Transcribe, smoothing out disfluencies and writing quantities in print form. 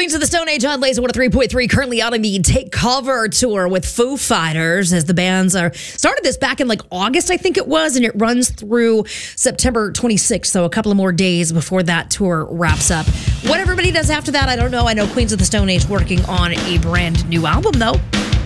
Queens of the Stone Age on Laser 103.3, currently out on the Take Cover tour with Foo Fighters, as the bands are started this back in like August, I think it was, and it runs through September 26th, so a couple of more days before that tour wraps up. What everybody does after that, I don't know. I know Queens of the Stone Age working on a brand new album, though.